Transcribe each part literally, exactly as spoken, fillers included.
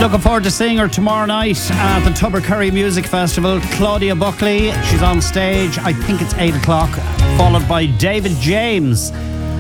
Looking forward to seeing her tomorrow night at the Tubbercurry Music Festival. Claudia Buckley, she's on stage. I think it's eight o'clock, followed by David James.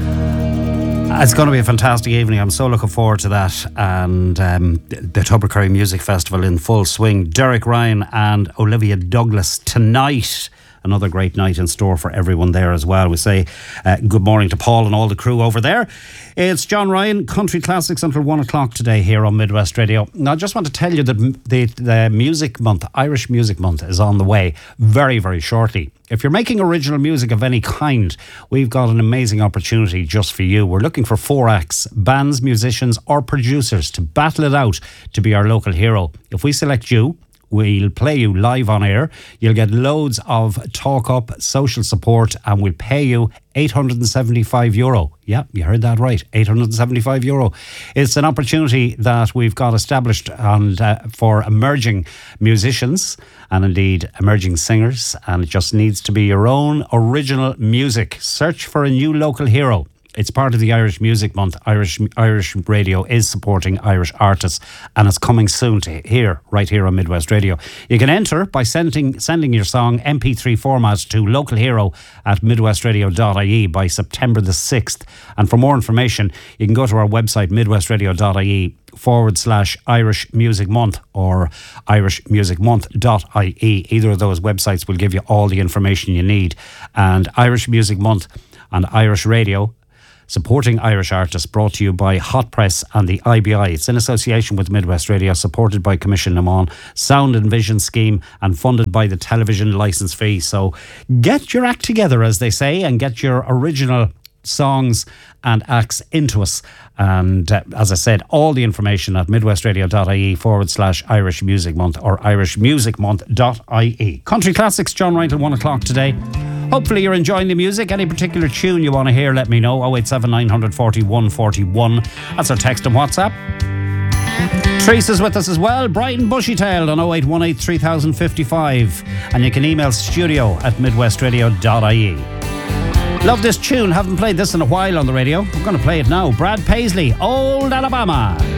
It's going to be a fantastic evening. I'm so looking forward to that. And um, the Tubbercurry Music Festival in full swing. Derek Ryan and Olivia Douglas tonight. Another great night in store for everyone there as well. We say uh, good morning to Paul and all the crew over there. It's John Ryan, Country Classics until one o'clock today here on Midwest Radio. Now, I just want to tell you that the, the Music Month, Irish Music Month, is on the way very, very shortly. If you're making original music of any kind, we've got an amazing opportunity just for you. We're looking for four acts, bands, musicians or producers to battle it out to be our local hero. If we select you, we'll play you live on air. You'll get loads of talk up, social support, and we'll pay you eight hundred seventy-five euro. Yeah, you heard that right, eight hundred seventy-five euro. It's an opportunity that we've got established and uh, for emerging musicians and indeed emerging singers, and it just needs to be your own original music. Search for a new local hero. It's part of the Irish Music Month. Irish Irish Radio is supporting Irish artists, and it's coming soon to here, right here on Midwest Radio. You can enter by sending sending your song M P three format to local hero at midwestradio dot I E by September the sixth. And for more information, you can go to our website, midwestradio dot I E forward slash Irish Music Month or irish music month dot I E. Either of those websites will give you all the information you need. And Irish Music Month and Irish Radio, supporting Irish artists, brought to you by Hot Press and the I B I. It's in association with Midwest Radio, supported by Commission Naman, Sound and Vision Scheme, and funded by the television licence fee. So get your act together, as they say, and get your original songs and acts into us. And uh, as I said, all the information at midwestradio dot I E forward slash Irish Music Month or irish music month dot I E. Country Classics, John Ryan till one o'clock today. Hopefully you're enjoying the music. Any particular tune you want to hear, let me know. oh eight seven nine four one four one. That's our text and WhatsApp. Teresa's with us as well. Brighton Bushytailed on oh eight one eight three thousand fifty-five. And you can email studio at midwestradio dot I E. Love this tune. Haven't played this in a while on the radio. I'm going to play it now. Brad Paisley, Old Alabama.